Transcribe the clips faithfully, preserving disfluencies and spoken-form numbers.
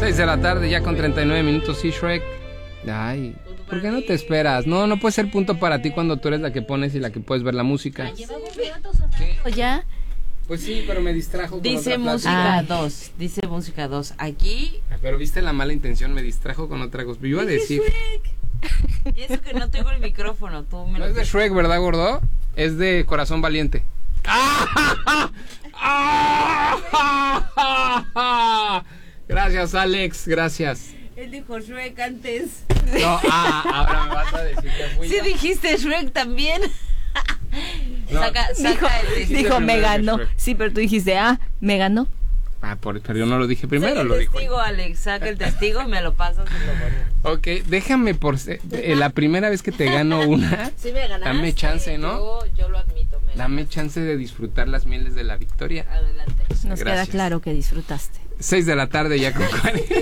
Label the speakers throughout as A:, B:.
A: seis de la tarde, ya con treinta y nueve minutos, sí, Shrek. Ay, ¿por qué no te esperas? No, no puede ser punto para ti cuando tú eres la que pones y la que puedes ver la música.
B: ¿O ya?
A: Pues sí, pero me distrajo con
C: Dice
A: otra
C: música dos, dice música dos. Aquí...
A: Pero viste la mala intención, me distrajo con otra cosa. Yo iba a decir...
C: Y eso que no tengo el micrófono, tú me
A: No
C: lo
A: es de Shrek, ¿verdad, gordo? Es de Corazón Valiente. Gracias, Alex, gracias.
C: Él dijo Shrek antes.
A: No, ah, ahora me vas a decir que fui
C: Sí
A: yo.
C: dijiste Shrek también.
A: No.
C: Saca, saca
B: Dijo,
C: el testigo.
B: dijo me
A: primero que
B: ganó.
A: Shrek.
B: Sí, pero tú dijiste, ah, me ganó.
A: Ah, por, pero yo no lo dije primero,
C: Saca
A: lo
C: el
A: dijo.
C: testigo, Alex. Saca el testigo, me lo pasas y lo pongo.
A: Ok, déjame por se- eh, la primera vez que te gano una,
C: Sí me ganaste.
A: dame chance, ¿no?
C: Yo, yo lo admito. Me
A: Dame
C: ganaste.
A: chance de disfrutar las mieles de la victoria.
C: Adelante.
B: Nos queda
A: Gracias.
B: claro que disfrutaste.
A: seis de la tarde ya con cuarenta.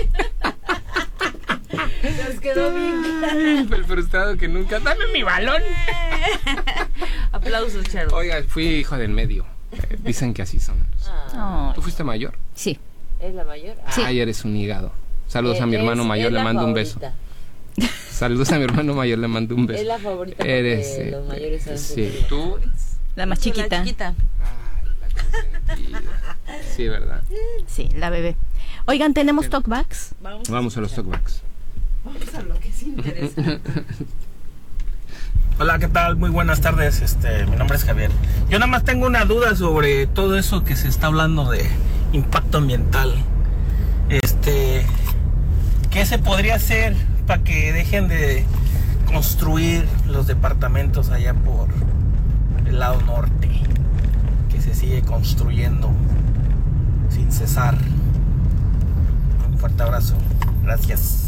C: Nos quedó bien.
A: El frustrado que nunca. ¡Dame mi balón!
C: Aplausos, Charo.
A: Oiga, fui hijo del medio. Eh, dicen que así son.
C: Ah,
A: ¿Tú fuiste mayor?
B: Sí.
C: ¿Es la mayor?
B: Sí.
A: Ay, eres un hígado. Saludos a mi
C: Eh,
A: hermano
C: es-
A: mayor,
C: es
A: le
C: la
A: mando un
C: favorita.
A: beso. Saludos a mi hermano mayor, le mando un beso.
C: Es la favorita porque
A: Eres, eh,
C: los mayores saben
A: sí.
C: sentir los
A: ¿Tú?
C: favoritos.
B: La más chiquita.
C: La chiquita.
A: Ay, la consentida. Sí, ¿verdad?
B: Sí, la bebé. Oigan, ¿tenemos talkbacks?
C: Vamos,
A: Vamos a los talkbacks.
C: Vamos a lo que sí interesa.
D: Hola, ¿qué tal? Muy buenas tardes. Este, mi nombre es Javier. Yo nada más tengo una duda sobre todo eso que se está hablando de impacto ambiental. Este, ¿qué se podría hacer para que dejen de construir los departamentos allá por el lado norte? Que se sigue construyendo sin cesar. Un fuerte abrazo. Gracias.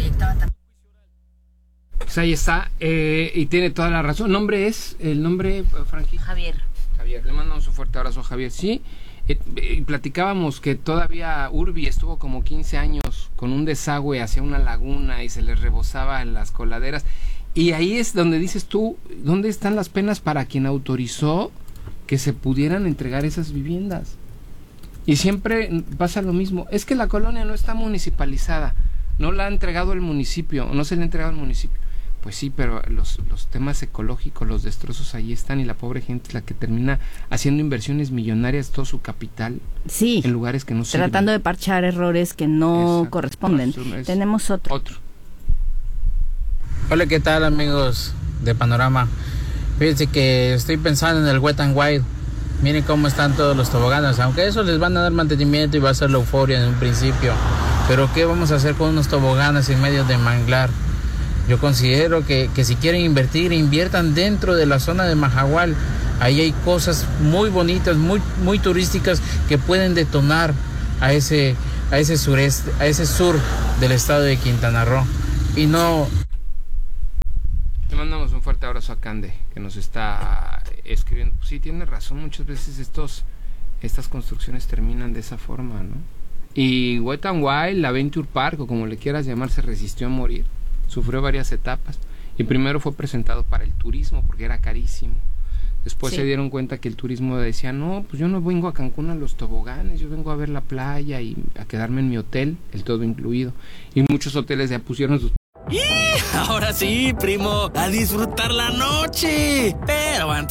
A: Pues ahí está, eh, y tiene toda la razón. ¿Nombre es? ¿El nombre, eh, Frankie?
C: Javier.
A: Javier, le mandamos un fuerte abrazo a Javier. Sí, eh, eh, platicábamos que todavía Urbi estuvo como quince años con un desagüe hacia una laguna y se les rebosaba en las coladeras. Y ahí es donde dices tú, ¿dónde están las penas para quien autorizó que se pudieran entregar esas viviendas? Y siempre pasa lo mismo, es que la colonia no está municipalizada, no la ha entregado el municipio, no se le ha entregado al municipio. Pues sí, pero los, los temas ecológicos, los destrozos ahí están y la pobre gente es la que termina haciendo inversiones millonarias, todo su capital
B: Sí.
A: en lugares que no sirven.
B: Tratando de parchar errores que no
A: Exacto.
B: corresponden.
A: No, eso es-
B: Tenemos otro.
A: Otro.
E: Hola, ¿qué tal, amigos de Panorama? Fíjense que estoy pensando en el Wet n Wild. Miren cómo están todos los toboganes, aunque eso les van a dar mantenimiento y va a ser la euforia en un principio. Pero ¿qué vamos a hacer con unos toboganes en medio de manglar? Yo considero que, que si quieren invertir, inviertan dentro de la zona de Mahahual. Ahí hay cosas muy bonitas, muy, muy turísticas que pueden detonar a ese, a ese sureste, a ese sur del estado de Quintana Roo. Y no...
A: Le mandamos un fuerte abrazo a Cande, que nos está escribiendo. Pues sí, tiene razón, muchas veces estos estas construcciones terminan de esa forma, ¿no? Y Wet n Wild, la Venture Park, o como le quieras llamar, se resistió a morir. Sufrió varias etapas. Y primero fue presentado para el turismo, porque era carísimo. Después
B: Sí.
A: se dieron cuenta que el turismo decía, no, pues yo no vengo a Cancún a los toboganes, yo vengo a ver la playa y a quedarme en mi hotel, el todo incluido. Y muchos hoteles ya pusieron sus...
F: Ahora sí, primo, a disfrutar la noche. Pero antes